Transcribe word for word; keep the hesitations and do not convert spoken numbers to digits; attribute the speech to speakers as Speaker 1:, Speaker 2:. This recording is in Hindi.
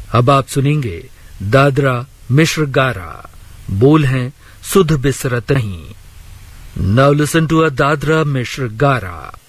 Speaker 1: अब आप सुनेंगे दादरा मिश्र गारा। बोल हैं सुध बिसरत नहीं। Now listen to a Dadra मिश्र गारा।